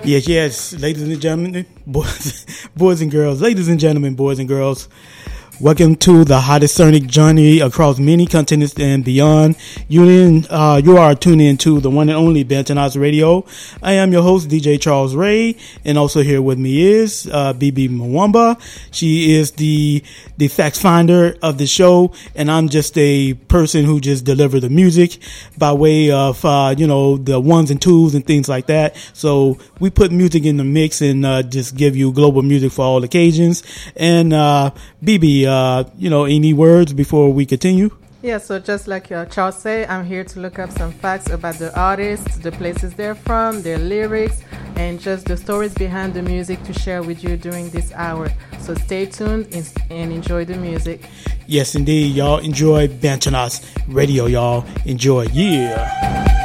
Yes, ladies and gentlemen, boys and girls, ladies and gentlemen, boys and girls. Welcome to the hottest sonic journey across many continents and beyond. You are tuning into the one and only Bantanas Radio. I am your host, DJ Charles Ray, and also here with me is BB Mwamba. She is the fact finder of the show, and I'm just a person who just deliver the music by way of the ones and twos and things like that. So we put music in the mix and just give you global music for all occasions. And BB, any words before we continue? Yeah, so just like Charles said, I'm here to look up some facts about the artists, the places they're from, their lyrics, and just the stories behind the music to share with you during this hour. So stay tuned and enjoy the music. Yes, indeed. Y'all enjoy Bantanas Radio, y'all. Enjoy. Yeah.